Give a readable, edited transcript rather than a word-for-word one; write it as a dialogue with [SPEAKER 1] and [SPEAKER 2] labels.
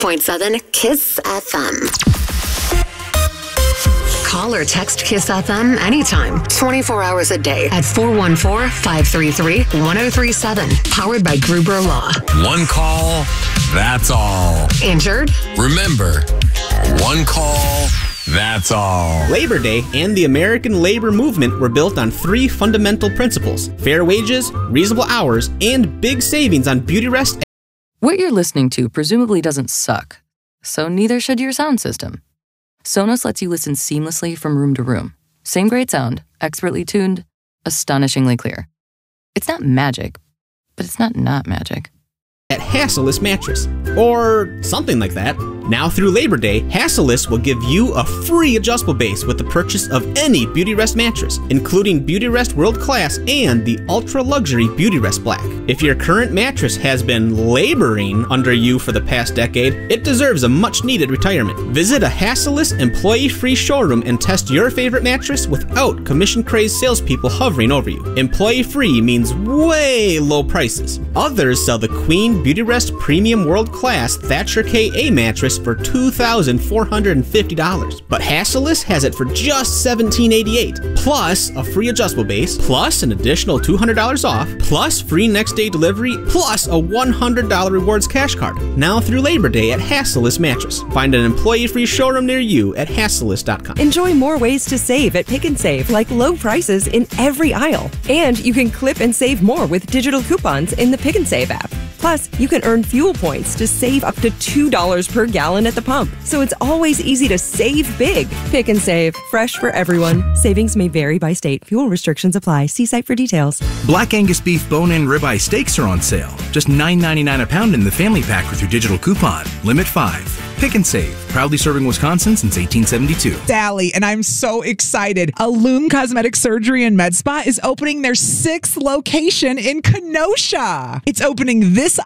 [SPEAKER 1] 106.7 Kiss FM. Call or text Kiss FM anytime, 24 hours a day at 414-533-1037. Powered by Gruber Law.
[SPEAKER 2] One call, that's all.
[SPEAKER 1] Injured?
[SPEAKER 2] Remember, one call, that's all.
[SPEAKER 3] Labor Day and the American labor movement were built on 3 fundamental principles: fair wages, reasonable hours, and big savings on beauty rest.
[SPEAKER 4] What you're listening to presumably doesn't suck, so neither should your sound system. Sonos lets you listen seamlessly from room to room. Same great sound, expertly tuned, astonishingly clear. It's not magic, but it's not magic.
[SPEAKER 3] At Hasseless Mattress, or something like that. Now through Labor Day, Hasseless will give you a free adjustable base with the purchase of any Beautyrest mattress, including Beautyrest World Class and the ultra luxury Beautyrest Black. If your current mattress has been laboring under you for the past decade, it deserves a much needed retirement. Visit a Hasseless employee-free showroom and test your favorite mattress without commission-crazed salespeople hovering over you. Employee-free means way low prices. Others sell the Queen Beautyrest Premium World Class Thatcher KA mattress for $2,450. But Hasseless has it for just $1,788, plus a free adjustable base, plus an additional $200 off, plus free next day delivery, plus a $100 rewards cash card. Now through Labor Day at Hasseless Mattress. Find an employee-free showroom near you at Hasseless.com.
[SPEAKER 5] Enjoy more ways to save at Pick and Save, like low prices in every aisle. And you can clip and save more with digital coupons in the Pick and Save app. Plus, you can earn fuel points to save up to $2 per gallon at the pump. So it's always easy to save big. Pick and Save. Fresh for everyone. Savings may vary by state. Fuel restrictions apply. See site for details.
[SPEAKER 6] Black Angus beef bone-in ribeye steaks are on sale. Just $9.99 a pound in the family pack with your digital coupon. Limit 5. Pick and Save. Proudly serving Wisconsin since 1872.
[SPEAKER 7] Sally, and I'm so excited. Allum Cosmetic Surgery and Med Spa is opening their 6th location in Kenosha. It's opening this